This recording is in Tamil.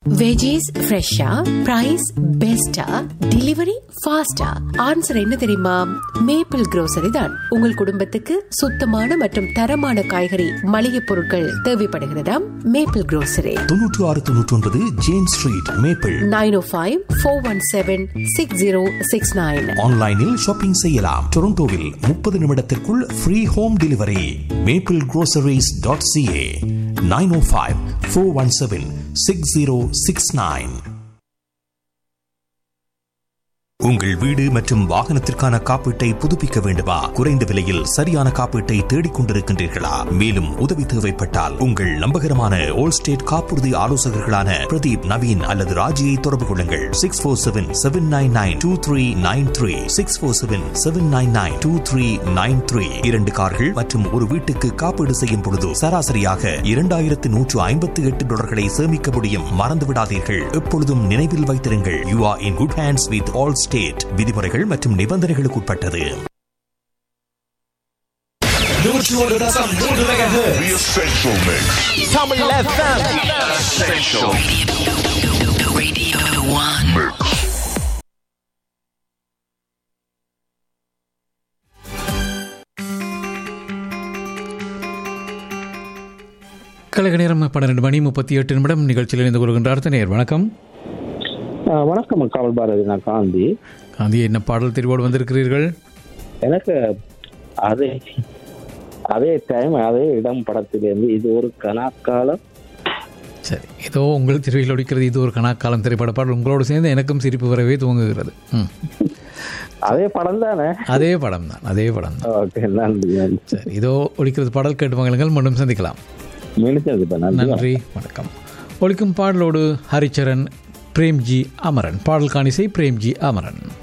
வெஜிஸ் ஃப்ரெஷ்ஷா, பிரைஸ் பெஸ்டா, டெலிவரி ஃபாஸ்டா? ஆன்சர் என்ன தெரியுமா? மேப்பிள் grocery தான். உங்கள் குடும்பத்துக்கு சுத்தமான மற்றும் தரமான காய்கறி மளிகை பொருட்கள் தேவைப்படுகிறதா? Maple grocery 9699 James street, maple. 9054176069. ஆன்லைனில் ஷாப்பிங் செய்யலாம். டொரண்டோவில் 30 நிமிடத்திற்குள் ஃப்ரீ ஹோம் டெலிவரி. maplegroceries.ca 905-417-6069. உங்கள் வீடு மற்றும் வாகனத்திற்கான காப்பீட்டை புதுப்பிக்க வேண்டுமா? குறைந்த விலையில் சரியான காப்பீட்டை தேடிக் கொண்டிருக்கின்றீர்களா? மேலும் உதவி தேவைப்பட்டால் உங்கள் நம்பகரமான Allstate காப்புறுதி ஆலோசகர்களான பிரதீப், நவீன் அல்லது ராஜியை தொடர்பு கொள்ளுங்கள். 647-799-2393 647-799-2393. 2 கார்கள் மற்றும் ஒரு வீட்டுக்கு காப்பீடு செய்யும் பொழுது சராசரியாக $2158 சேமிக்க முடியும். மறந்து விடாதீர்கள். எப்பொழுதும் நினைவில் வைத்திருங்கள், you are in good hands with Allstate. விதிமுறைகள் மற்றும் நிபந்தனைகளுக்கு உட்பட்டது. கழக நேரம் 12:38 நிகழ்ச்சியில் இணைந்து கொள்கின்றார் தனியார். வணக்கம். வணக்கம் காவல் பாரதி. நான் காந்தி. என்ன பாடல் தெரிவோடு வந்திருக்கிறீர்கள்? எனக்கு அதே டைம் அதே இடம் படத்திலிருந்து இது ஒரு கனாக்காலம். சரி, ஏதோ உங்கள் திருவியில் ஒழிக்கிறது இது ஒரு கனாக்காலம் திரைப்பட பாடல். உங்களோடு சேர்ந்து எனக்கும் சிரிப்பு வரவே துவங்குகிறது. அதே படம் தானே? அதே படம் தான். ஓகே, நன்றி. சரி, இதோ ஒழிக்கிறது பாடல் கேட்டு மகளுங்கள். மீண்டும் சந்திக்கலாம். நன்றி, வணக்கம். ஒழிக்கும் பாடலோடு ஹரிச்சரன், பிரேம்ஜி அமரன். பாடல் காணிசை பிரேம்ஜி அமரன்.